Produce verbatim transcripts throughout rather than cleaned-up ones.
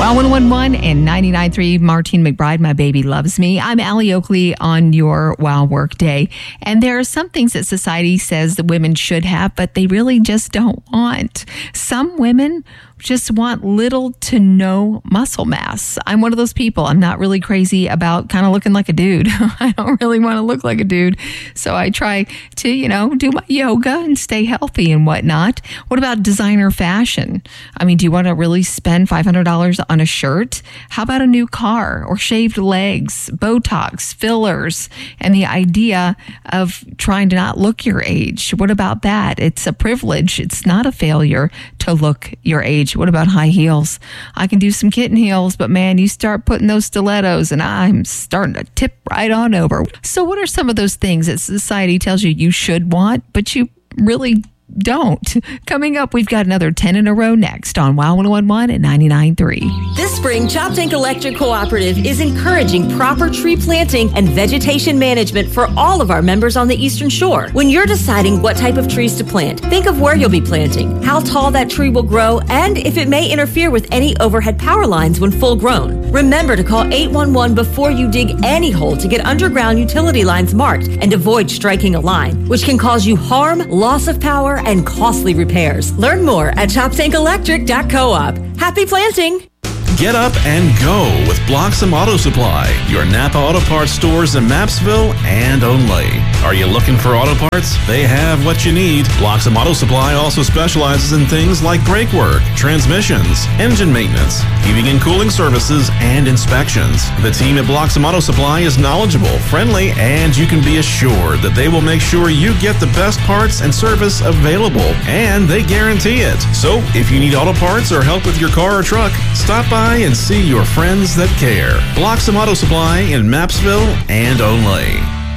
Well, one oh one point one and ninety-nine point three, Martine McBride, My Baby Loves Me. I'm Allie Oakley on your Wow Work Day. And there are some things that society says that women should have, but they really just don't want. Some women just want little to no muscle mass. I'm one of those people. I'm not really crazy about kind of looking like a dude. I don't really want to look like a dude. So I try to, you know, do my yoga and stay healthy and whatnot. What about designer fashion? I mean, do you want to really spend five hundred dollars on a shirt? How about a new car or shaved legs, Botox, fillers, and the idea of trying to not look your age? What about that? It's a privilege. It's not a failure to look your age. What about high heels? I can do some kitten heels, but man, you start putting those stilettos and I'm starting to tip right on over. So what are some of those things that society tells you you should want, but you really don't? Coming up, we've got another ten in a row next on Wow one oh one point one and ninety-nine point three. This spring, Choptank Electric Cooperative is encouraging proper tree planting and vegetation management for all of our members on the Eastern Shore. When you're deciding what type of trees to plant, think of where you'll be planting, how tall that tree will grow, and if it may interfere with any overhead power lines when full grown. Remember to call eight one one before you dig any hole to get underground utility lines marked and avoid striking a line, which can cause you harm, loss of power, and costly repairs. Learn more at choptank electric dot coop. Happy planting! Get up and go with Bloxham Auto Supply, your Napa Auto Parts stores in Mapsville and Only. Are you looking for auto parts? They have what you need. Bloxham Auto Supply also specializes in things like brake work, transmissions, engine maintenance, heating and cooling services, and inspections. The team at Bloxham Auto Supply is knowledgeable, friendly, and you can be assured that they will make sure you get the best parts and service available, and they guarantee it. So, if you need auto parts or help with your car or truck, stop by and see your friends that care. Bloxham Auto Supply in Mapsville and Only.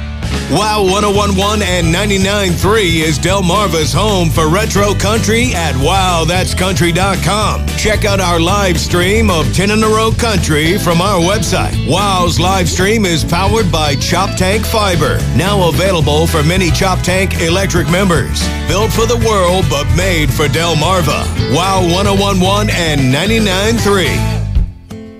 Wow one oh one point one and ninety-nine point three is Delmarva's home for retro country at wow that's country dot com. Check out our live stream of ten in a row country from our website. Wow's live stream is powered by Choptank Fiber, now available for many Choptank electric members. Built for the world, but made for Delmarva. Wow one oh one point one and ninety-nine point three.